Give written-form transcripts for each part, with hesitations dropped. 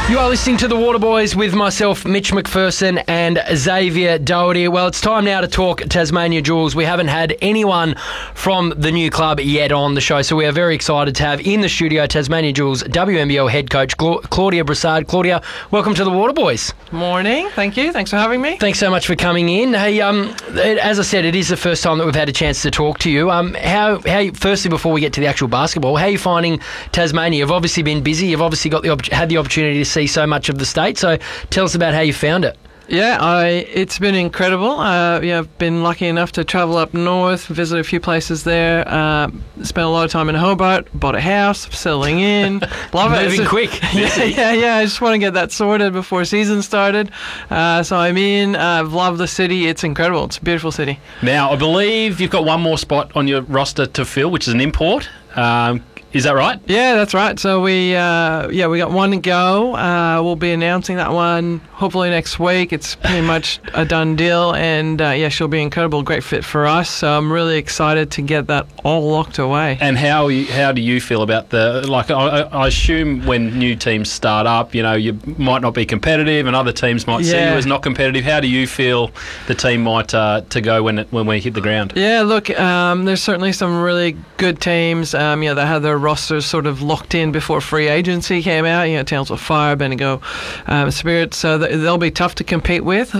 You are listening to The Waterboys with myself, Mitch McPherson, and Xavier Doherty. Well, it's time now to talk Tasmania Jewels. We haven't had anyone from the new club yet on the show, so we are very excited to have in the studio Tasmania Jewels WNBL head coach Claudia Brassard. Claudia, welcome to The Waterboys. Morning. Thank you. Thanks for having me. Thanks so much for coming in. Hey, as I said, it is the first time that we've had a chance to talk to you. Firstly, before we get to the actual basketball, how are you finding Tasmania? You've obviously been busy. You've obviously had the opportunity to see so much of the state. So tell us about how you found it. Yeah, it's been incredible. I've been lucky enough to travel up north, visit a few places there, spent a lot of time in Hobart, bought a house, settling in. Love it. Moving quick. Yeah. I just want to get that sorted before season started. So I'm in. I've loved the city. It's incredible. It's a beautiful city. Now, I believe you've got one more spot on your roster to fill, which is an import. Is that right? Yeah, that's right. So we got one to go. We'll be announcing that one hopefully next week. It's pretty much a done deal, and she'll be incredible, great fit for us. So I'm really excited to get that all locked away. And how do you feel about I assume when new teams start up, you might not be competitive, and other teams might see you as not competitive. How do you feel the team might to go when we hit the ground? Yeah, look, there's certainly some really good teams. They had their rosters sort of locked in before free agency came out. Townsville Fire, Bendigo Spirit. So they'll be tough to compete with.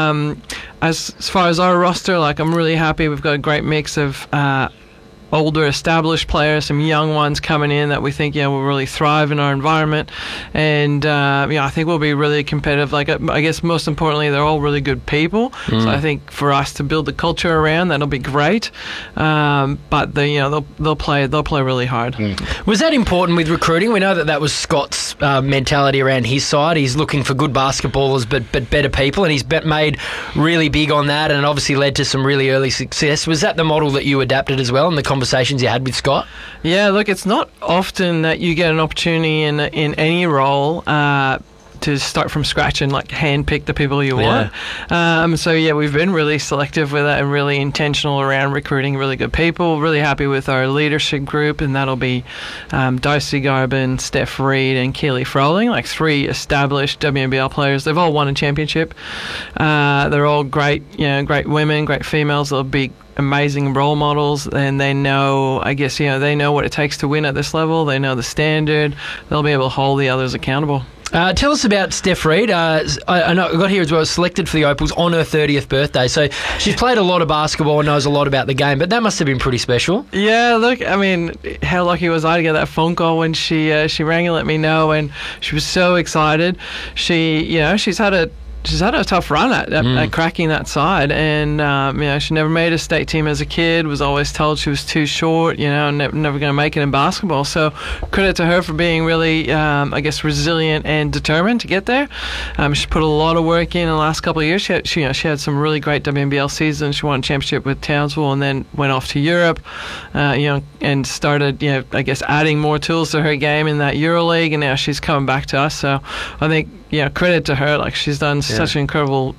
As far as our roster, I'm really happy. We've got a great mix of older established players, some young ones coming in that we think will really thrive in our environment, and I think we'll be really competitive. I guess most importantly, they're all really good people. So I think for us to build the culture around, that'll be great. But they'll play really hard. Was that important with recruiting? We know that was Scott's mentality around his side. He's looking for good basketballers, but better people, and he's made really big on that, and it obviously led to some really early success. Was that the model that you adapted as well in the conversations you had with Scott? Yeah, look, it's not often that you get an opportunity in any role to start from scratch and handpick the people you want. We've been really selective with that and really intentional around recruiting really good people. Really happy with our leadership group, and that'll be Darcy Garbin, Steph Reed, and Keely Froling, 3 established WNBL players. They've all won a championship. They're all great women, great females. They'll be amazing role models, and they know, they know what it takes to win at this level. They know the standard. They'll be able to hold the others accountable. Tell us about Steph Reed. I know I got here as well, selected for the Opals on her 30th birthday. So she's played a lot of basketball and knows a lot about the game, but that must have been pretty special. Yeah, look, how lucky was I to get that phone call when she rang and let me know, and she was so excited. She's had a tough run at cracking that side, and she never made a state team as a kid. Was always told she was too short, never going to make it in basketball. So credit to her for being really, resilient and determined to get there. She put a lot of work in the last couple of years. She had some really great WNBL seasons. She won a championship with Townsville, and then went off to Europe, and started, adding more tools to her game in that EuroLeague, and now she's coming back to us. So I think, credit to her. She's done such an incredible,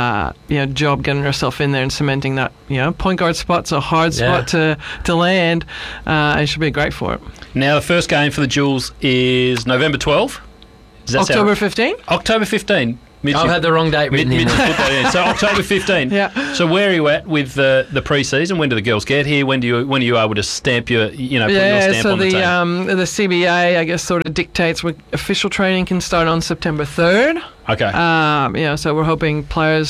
job getting herself in there and cementing that. Point guard spot's a hard spot to land, and she'll be great for it. Now, the first game for the Jewels is November 12. October 15? October 15. I've had the wrong date written in. So October 15. Yeah. So where are you at with the pre-season? When do the girls get here? When are you able to stamp your, put your stamp on the team? The CBA, sort of dictates when official training can start on September 3rd. Okay. So we're hoping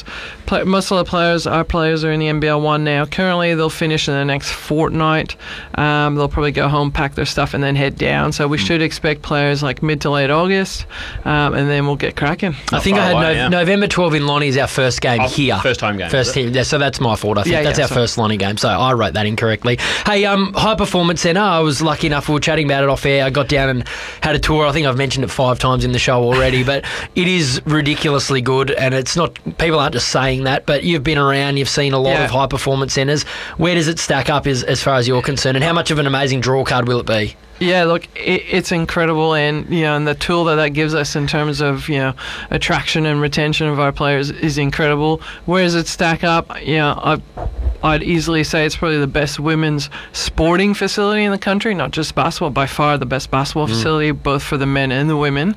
most of the players are in the NBL 1 now. Currently, they'll finish in the next fortnight. They'll probably go home, pack their stuff, and then head down. So we should expect players mid to late August, and then we'll get cracking. I think I had November 12 in Lonnie is our first game here. First home game. So that's my fault. I think that's our first Lonnie game. So I wrote that incorrectly. Hey, High Performance Centre. I was lucky enough. We were chatting about it off air. I got down and had a tour. I think I've mentioned it 5 times in the show already, but it is ridiculously good, and it's not, people aren't just saying that, but you've been around, you've seen a lot of high performance centres. Where does it stack up as far as you're concerned, and how much of an amazing draw card will it be? Yeah, look, it's incredible, and and the tool that gives us in terms of attraction and retention of our players is incredible. Where does it stack up? I'd easily say it's probably the best women's sporting facility in the country, not just basketball, by far the best basketball facility, both for the men and the women.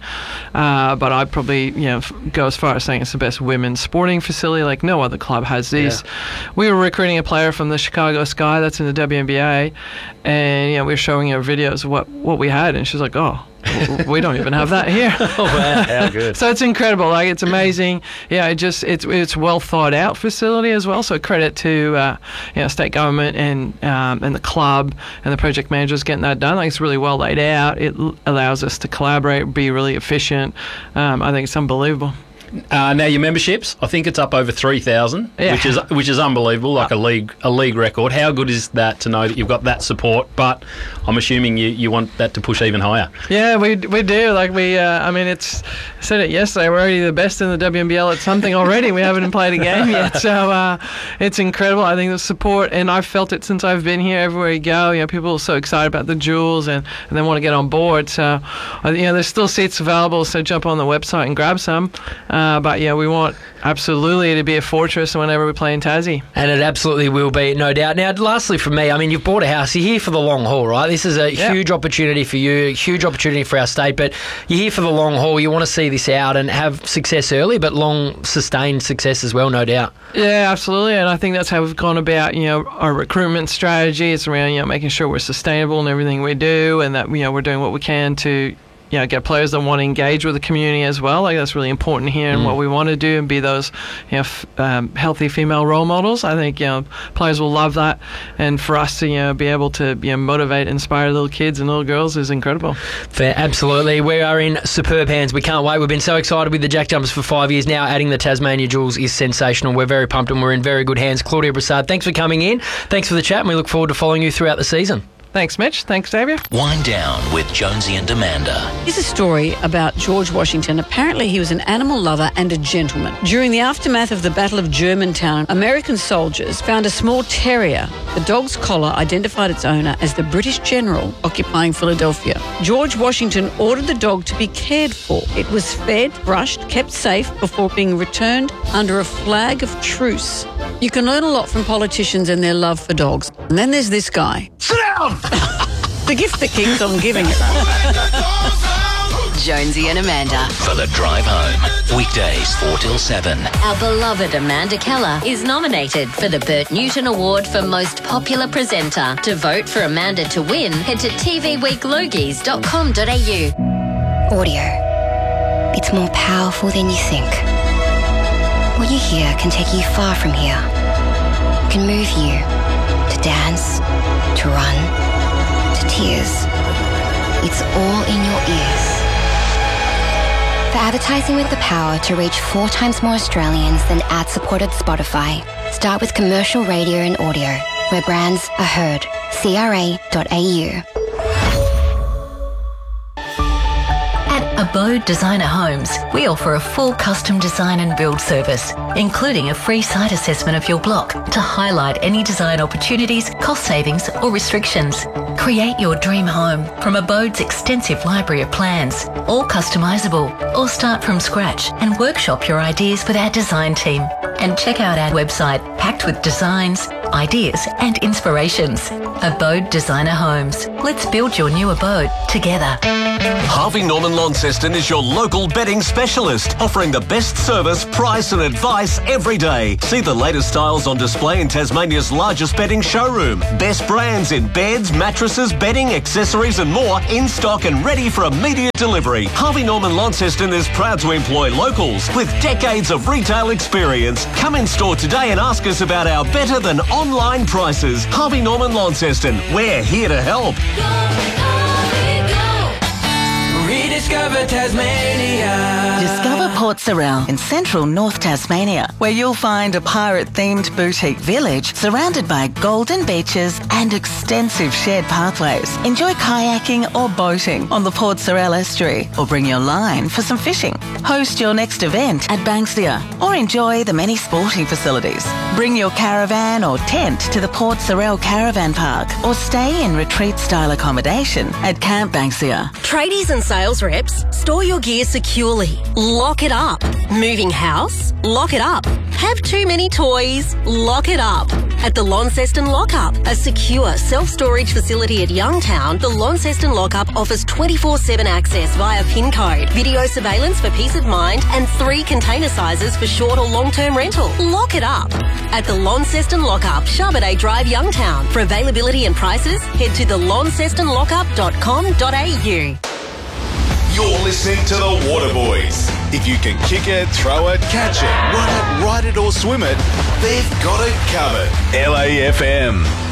But I'd probably, go as far as saying it's the best women's sporting facility. Like, no other club has these. Yeah. We were recruiting a player from the Chicago Sky that's in the WNBA, and we were showing her videos of what we had, and she's like, oh, we don't even have that here. Oh, wow, how good. So it's incredible. Like, it's amazing. Yeah, it's well thought out facility as well. So credit to state government and the club and the project managers getting that done. Like, it's really well laid out. It allows us to collaborate, be really efficient. I think it's unbelievable. Now your memberships, I think it's up over 3,000, which is unbelievable, like a league record. How good is that to know that you've got that support? But I'm assuming you want that to push even higher. Yeah, we do. Like I said it yesterday. We're already the best in the WNBL at something already. We haven't played a game yet, so it's incredible. I think the support, and I've felt it since I've been here. Everywhere you go, people are so excited about the jewels and they want to get on board. So there's still seats available. So jump on the website and grab some. But we want absolutely to be a fortress whenever we play in Tassie. And it absolutely will be, no doubt. Now, lastly from me, you've bought a house. You're here for the long haul, right? This is a huge opportunity for you, a huge opportunity for our state, but you're here for the long haul. You want to see this out and have success early, but long, sustained success as well, no doubt. Yeah, absolutely. And I think that's how we've gone about, our recruitment strategy. It's around, making sure we're sustainable in everything we do, and that, we're doing what we can to get players that want to engage with the community as well. Like, that's really important here, and what we want to do and be those, healthy female role models. I think, players will love that, and for us to, be able to, motivate, inspire little kids and little girls is incredible. Fair, absolutely. We are in superb hands. We can't wait. We've been so excited with the Jack Jumpers for 5 years now. Adding the Tasmania Jewels is sensational. We're very pumped and we're in very good hands. Claudia Brassard, thanks for coming in. Thanks for the chat, and we look forward to following you throughout the season. Thanks, Mitch. Thanks, Xavier. Wind Down with Jonesy and Amanda. Here's a story about George Washington. Apparently, he was an animal lover and a gentleman. During the aftermath of the Battle of Germantown, American soldiers found a small terrier. The dog's collar identified its owner as the British general occupying Philadelphia. George Washington ordered the dog to be cared for. It was fed, brushed, kept safe before being returned under a flag of truce. You can learn a lot from politicians and their love for dogs. And then there's this guy. Sit down! The gift that keeps on giving. Jonesy and Amanda. For the drive home. Weekdays 4 till 7. Our beloved Amanda Keller is nominated for the Bert Newton Award for Most Popular Presenter. To vote for Amanda to win, head to tvweeklogies.com.au. Audio. It's more powerful than you think. What you hear can take you far from here. It can move you to dance, to run, to tears. It's all in your ears. For advertising with the power to reach 4 times more Australians than ad-supported Spotify, start with commercial radio and audio, where brands are heard. CRA.au. Abode Designer Homes, we offer a full custom design and build service, including a free site assessment of your block to highlight any design opportunities, cost savings or restrictions. Create your dream home from Abode's extensive library of plans, all customisable, or start from scratch and workshop your ideas with our design team. And check out our website packed with designs, ideas and inspirations. Abode Designer Homes. Let's build your new abode together. Harvey Norman Launceston is your local bedding specialist, offering the best service, price and advice every day. See the latest styles on display in Tasmania's largest bedding showroom. Best brands in beds, mattresses, bedding, accessories and more in stock and ready for immediate delivery. Harvey Norman Launceston is proud to employ locals with decades of retail experience. Come in store today and ask us about our better than online prices. Harvey Norman Launceston, we're here to help. Rediscover Tasmania. Discover Port Sorell in central North Tasmania, where you'll find a pirate-themed boutique village surrounded by golden beaches and extensive shared pathways. Enjoy kayaking or boating on the Port Sorell estuary, or bring your line for some fishing. Host your next event at Banksia, or enjoy the many sporting facilities. Bring your caravan or tent to the Port Sorell Caravan Park or stay in retreat-style accommodation at Camp Banksia. Tradies and sales reps, store your gear securely. Lock it up. Moving house? Lock it up. Have too many toys? Lock it up. At the Launceston Lockup, a secure self-storage facility at Youngtown, the Launceston Lockup offers 24/7 access via PIN code, video surveillance for peace of mind, and 3 container sizes for short or long-term rental. Lock it up. At the Launceston Lockup, Charbonnet Drive, Youngtown. For availability and prices, head to thelauncestonlockup.com.au. You're listening to the Waterboys. If you can kick it, throw it, catch it, run it, ride it or swim it, they've got it covered. LAFM.